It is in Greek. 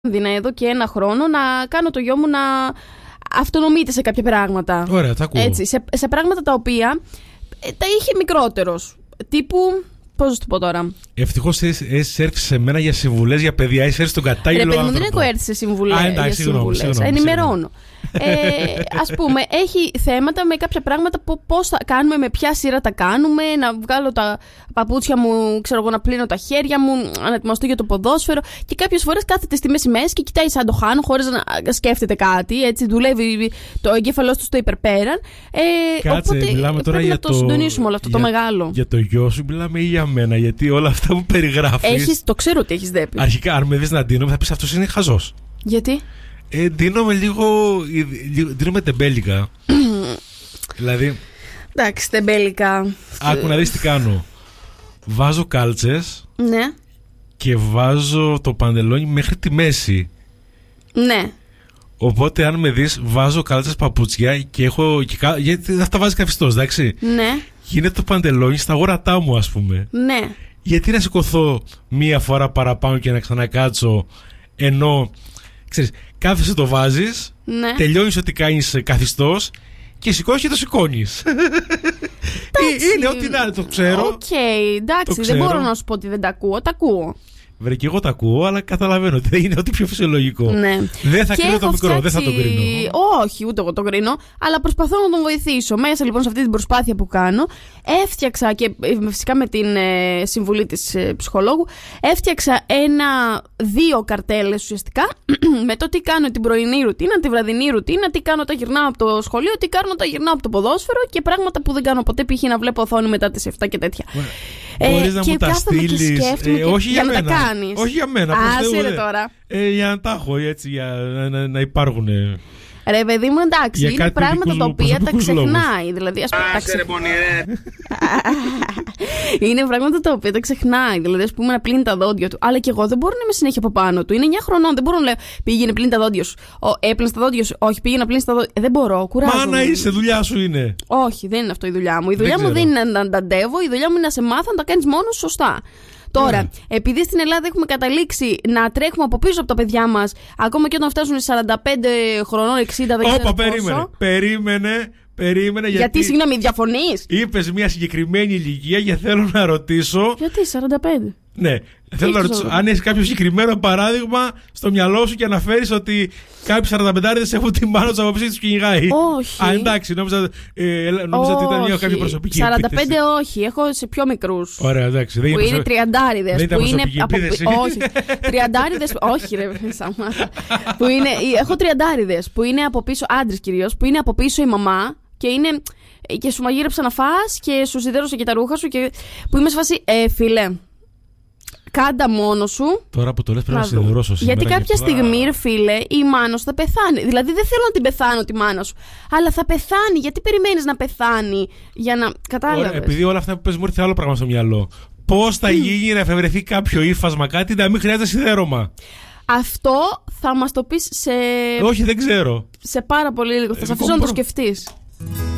δίνα εδώ και 1 χρόνο να κάνω το γιο μου να αυτονομείται σε κάποια πράγματα. Ωραία, τα ακούω. Έτσι, σε πράγματα τα οποία τα είχε μικρότερος. Τύπου. Πώς να σου το πω τώρα. Ευτυχώς εσύ έρθει σε μένα για συμβουλές για παιδιά, εσύ έρθει στον κατάλληλο άνθρωπο. Ρε παιδί μου, δεν έχω έρθει σε συμβουλές. Ενημερώνω. Ας πούμε, έχει θέματα με κάποια πράγματα πώς θα κάνουμε, με ποια σειρά τα κάνουμε, να βγάλω τα παπούτσια μου, ξέρω εγώ, να πλύνω τα χέρια μου, να ετοιμαστώ για το ποδόσφαιρο. Και κάποιες φορές κάθεται στη μέση και κοιτάει σαν το χάνω, χωρίς να σκέφτεται κάτι. Έτσι, δουλεύει το εγκέφαλός του στο υπερπέραν. Κάτσε, οπότε μιλάμε τώρα πρέπει για να το συντονίσουμε όλο αυτό το μεγάλο. Για το γιο σου μιλάμε ή για μένα, γιατί όλα αυτά που περιγράφεις. Το ξέρω ότι έχεις δέπει. Αρχικά, αν με δεις να ντύνομαι, θα πεις αυτός είναι χαζός. Γιατί? Ντύνομαι ντύνομαι τεμπέλικα. Δηλαδή. Εντάξει, τεμπέλικα. Άκου να δεις τι κάνω. Βάζω κάλτσες. Ναι. Και βάζω το παντελόνι μέχρι τη μέση. Ναι. Οπότε αν με δεις, βάζω κάλτσες, παπούτσια και έχω. Γιατί αυτά βάζει καυστός, εντάξει. Ναι. Γίνεται το παντελόνι στα γόρατά μου, ας πούμε. Ναι. Γιατί να σηκωθώ μία φορά παραπάνω και να ξανακάτσω, ενώ ξέρεις, κάθεσαι, το βάζεις, ναι. Τελειώνεις ό,τι κάνεις καθιστός και σηκώνεις και το σηκώνεις. Είναι ό,τι να είναι, το ξέρω. Οκ, εντάξει, δεν μπορώ να σου πω ότι δεν τα ακούω, τα ακούω. Βρε, και εγώ τα ακούω, αλλά καταλαβαίνω ότι δεν είναι ό,τι πιο φυσιολογικό. Ναι. Δεν θα κρίνω το μικρό, δεν θα τον κρίνω. Όχι, ούτε εγώ τον κρίνω, αλλά προσπαθώ να τον βοηθήσω. Μέσα λοιπόν σε αυτή την προσπάθεια που κάνω, έφτιαξα και φυσικά με την συμβουλή της ψυχολόγου, έφτιαξα 2 καρτέλες ουσιαστικά με το τι κάνω την πρωινή ρουτίνα, τη βραδινή ρουτίνα, τι κάνω όταν γυρνάω από το σχολείο, τι κάνω όταν γυρνάω από το ποδόσφαιρο και πράγματα που δεν κάνω ποτέ, π.χ. να βλέπω οθόνη μετά τις 7 και τέτοια. Μπορείς να μου τα στείλεις. Όχι για να τα κάνεις. Όχι για μένα. Άσε τώρα. Για να τα έχω έτσι, για να υπάρχουν. Ρε παιδί μου, εντάξει, είναι πράγματα τα οποία τα ξεχνάει. Δηλαδή, είναι πράγματα τα οποία τα ξεχνάει. Δηλαδή, ας πούμε, να πλύνει τα δόντια του. Αλλά και εγώ δεν μπορώ να είμαι συνέχεια από πάνω του. Είναι 9 χρονών. Δεν μπορώ να λέω πήγαινε πλύνει τα δόντια σου. Έπλυνε τα δόντια σου. Όχι, πήγαινε να πλύνει τα δόντια. Δεν μπορώ, κουράζομαι. Μα να είσαι, δουλειά σου είναι. Όχι, δεν είναι αυτό η δουλειά μου. Η δουλειά μου δεν είναι να ανταντεύω. Η δουλειά μου είναι να σε μάθω να τα κάνει μόνο σωστά. Τώρα, επειδή στην Ελλάδα έχουμε καταλήξει να τρέχουμε από πίσω από τα παιδιά μας, ακόμα και όταν φτάσουν 45 χρονών, 60, δεν ξέρω πόσο. Περίμενε. Γιατί συγγνώμη, διαφωνείς? Είπες μια συγκεκριμένη ηλικία και θέλω να ρωτήσω. Γιατί 45? Ναι, θέλω να ρωτήσω αν έχεις κάποιο συγκεκριμένο παράδειγμα στο μυαλό σου και αναφέρεις ότι κάποιοι 45άριδες έχουν τη μάνα τους από πίσω τους κυνηγάει. Όχι. Α, εντάξει, νόμιζα ότι ήταν μια κάποια προσωπική 45 επίθεση. Όχι, έχω σε πιο μικρούς. Ωραία, εντάξει. Που είναι 30άριδες. Δεν ήταν προσωπική επίθεση. Όχι, 30άριδες. Όχι, ρε, Σαμάτα. Έχω 30άριδες που είναι από πίσω, άντρες κυρίως, που είναι από πίσω η μαμά και σου μαγείρεψα να φας και σου σιδέρωσε και τα ρούχα σου και που είμαι σε φάση, φίλε. Κάντα μόνο σου. Τώρα που το λες πρέπει να σιδερώσω σήμερα. Γιατί κάποια στιγμή, ρε φίλε, η μάνα σου θα πεθάνει. Δηλαδή δεν θέλω να την πεθάνω τη μάνα σου. Αλλά θα πεθάνει. Γιατί περιμένεις να πεθάνει για να. Κατάλαβες. Επειδή όλα αυτά που πες μου ήρθε άλλο πράγμα στο μυαλό. Πώς θα γίνει να εφευρεθεί κάποιο ύφασμα, κάτι να μην χρειάζεται σιδέρωμα? Αυτό θα μας το πεις σε. Όχι, δεν ξέρω. Σε πάρα πολύ λίγο. Θα σε αφήσω να το σκεφτείς.